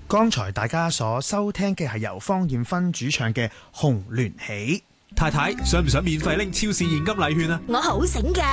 剛才大家所收聽嘅係由方艷芬主唱嘅《紅鸞喜》。 太太，想唔想免費拎超市現金禮券啊？ 我好醒㗎。